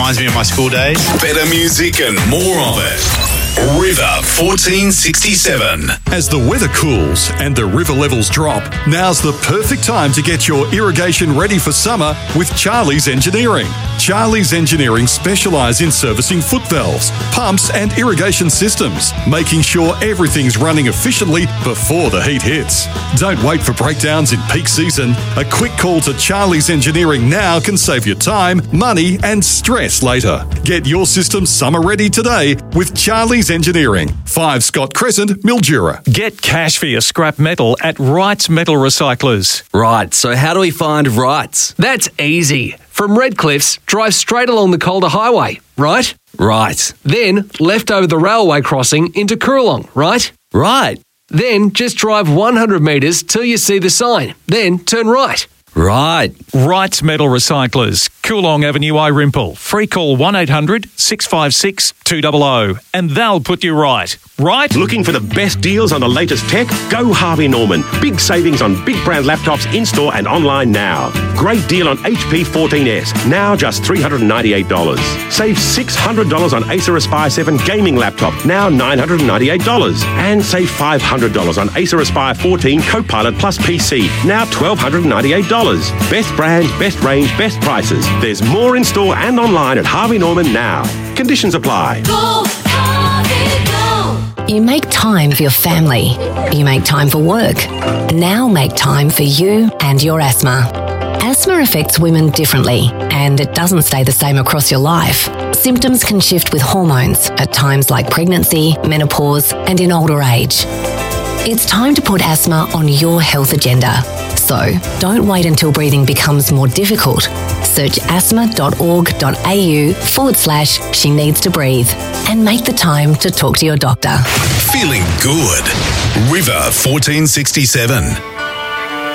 reminds me of my school days. Better music and more of it. River 1467. As the weather cools and the river levels drop, now's the perfect time to get your irrigation ready for summer with Charlie's Engineering. Charlie's Engineering specialise in servicing foot valves, pumps and irrigation systems, making sure everything's running efficiently before the heat hits. Don't wait for breakdowns in peak season. A quick call to Charlie's Engineering now can save you time, money and stress later. Get your system summer ready today with Charlie's Engineering, 5 Scott Crescent, Mildura. Get cash for your scrap metal at Wright's Metal Recyclers. Right, so how do we find Wright's? That's easy. From Redcliffs, drive straight along the Calder Highway, right? Right. Then left over the railway crossing into Coorong, right? Right. Then just drive 100 metres till you see the sign. Then turn right. Right. Wright's Metal Recyclers, Coorong Avenue, Irimple. Free call 1800 656 200 and they'll put you right. Right? Looking for the best deals on the latest tech? Go Harvey Norman. Big savings on big brand laptops in-store and online now. Great deal on HP 14S, now just $398. Save $600 on Acer Aspire 7 gaming laptop, now $998. And save $500 on Acer Aspire 14 Copilot Plus PC, now $1,298. Best brands, best range, best prices. There's more in store and online at Harvey Norman now. Conditions apply. Go, Harvey, go. You make time for your family. You make time for work. Now make time for you and your asthma. Asthma affects women differently, and it doesn't stay the same across your life. Symptoms can shift with hormones at times like pregnancy, menopause, and in older age. It's time to put asthma on your health agenda. So, don't wait until breathing becomes more difficult. Search asthma.org.au/she needs to breathe and make the time to talk to your doctor. Feeling good. River 1467.